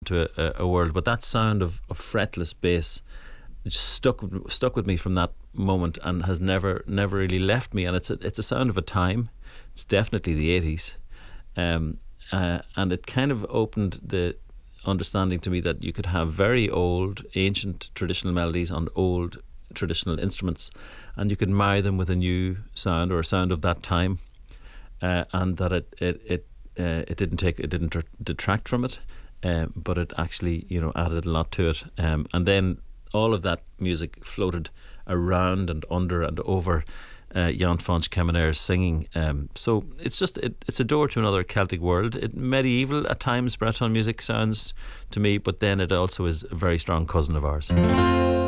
into a world. But that sound of fretless bass just stuck with me from that moment, and has never really left me. And it's a sound of a time. It's definitely the 80s, and it kind of opened the understanding to me that you could have very old, ancient traditional melodies on old traditional instruments, and you could marry them with a new sound, or a sound of that time, and that it didn't detract from it, but it actually, added a lot to it, and then all of that music floated around and under and over Jan Fonch Kemenair's singing. So it's a door to another Celtic world. Medieval at times, Breton music sounds to me, but then it also is a very strong cousin of ours.